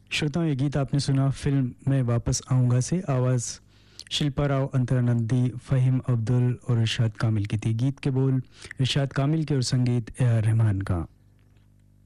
श्रोताओं, ये गीत आपने सुना फिल्म मैं वापस आऊँगा से। आवाज़ शिल्पा राव, अंतरा नंदी, फ़हीम अब्दुल और इरशाद कामिल की थी। गीत के बोल इरशाद कामिल के और संगीत ए आर रहमान का।